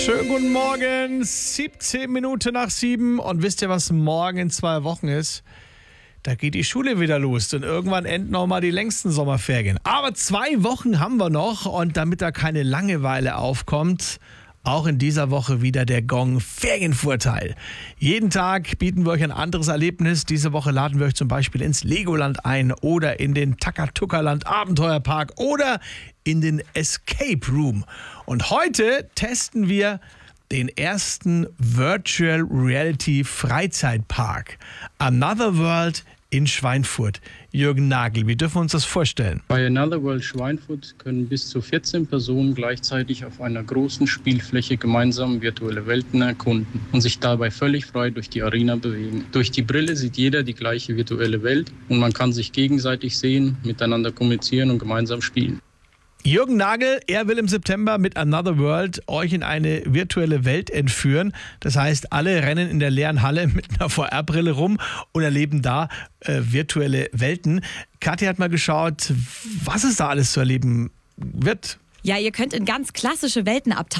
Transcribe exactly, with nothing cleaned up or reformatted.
Schönen guten Morgen, siebzehn Minuten nach sieben. Und wisst ihr, was morgen in zwei Wochen ist? Da geht die Schule wieder los und irgendwann enden auch mal die längsten Sommerferien. Aber zwei Wochen haben wir noch und damit da keine Langeweile aufkommt, auch in dieser Woche wieder der Gong Ferienvorteil. Jeden Tag bieten wir euch ein anderes Erlebnis. Diese Woche laden wir euch zum Beispiel ins Legoland ein oder in den Takatuka-Land Abenteuerpark oder in den Escape Room. Und heute testen wir den ersten Virtual Reality Freizeitpark Another World in Schweinfurt. Jürgen Nagel, wie dürfen wir uns das vorstellen? Bei Another World Schweinfurt können bis zu vierzehn Personen gleichzeitig auf einer großen Spielfläche gemeinsam virtuelle Welten erkunden und sich dabei völlig frei durch die Arena bewegen. Durch die Brille sieht jeder die gleiche virtuelle Welt und man kann sich gegenseitig sehen, miteinander kommunizieren und gemeinsam spielen. Jürgen Nagel, er will im September mit Another World euch in eine virtuelle Welt entführen. Das heißt, alle rennen in der leeren Halle mit einer V R-Brille rum und erleben da äh, virtuelle Welten. Katja hat mal geschaut, was es da alles zu erleben wird. Ja, ihr könnt in ganz klassische Welten abtauchen.